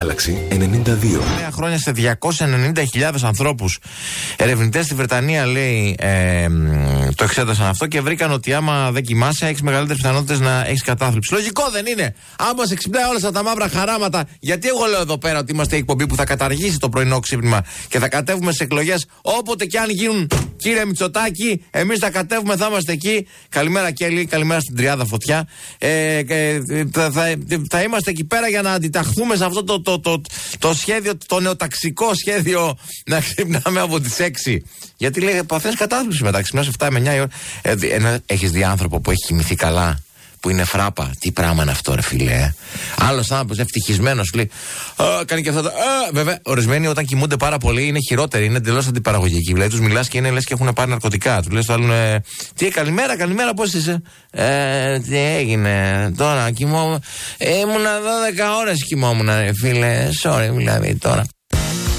Galaxy 92. 9 χρόνια σε 290.000 ανθρώπους. Ερευνητές στη Βρετανία, λέει, το εξέτασαν αυτό και βρήκαν ότι άμα δεν κοιμάσαι, έχεις μεγαλύτερες πιθανότητες να έχεις κατάθλιψη. Λογικό δεν είναι? Άμα σε ξυπνάει όλα αυτά τα μαύρα χαράματα, γιατί εγώ λέω εδώ πέρα ότι είμαστε η εκπομπή που θα καταργήσει το πρωινό ξύπνημα και θα κατέβουμε σε εκλογές όποτε και αν γίνουν, κύριε Μητσοτάκη, εμείς θα κατέβουμε, θα είμαστε εκεί. Καλημέρα Κέλλη, καλημέρα στην Τριάδα Φωτιά. Θα είμαστε εκεί πέρα για να αντιταχθούμε σε αυτό το σχέδιο, το νεοταξικό σχέδιο να ξυπνάμε από τις 6. Γιατί λέει παθαίνεις κατάθλιψη μετά, ξυπνάς 7 με 9 η ώρα. Έχεις δει άνθρωπο που έχει κοιμηθεί καλά, που είναι φράπα? Τι πράγμα είναι αυτό, ρε φίλε? Άλλος άνθρωπος ευτυχισμένος λέει, κάνει και αυτά. Βέβαια, ορισμένοι όταν κοιμούνται πάρα πολύ είναι χειρότεροι, είναι εντελώς αντιπαραγωγικοί. Δηλαδή, τους μιλάς και είναι λες και έχουν πάρει ναρκωτικά. Του λες το άλλον, τι, καλημέρα, πώς είσαι? Τι έγινε τώρα, κοιμόμουν. Ήμουνα 12 ώρες κοιμόμουν, ρε φίλε. Sorry, δηλαδή τώρα.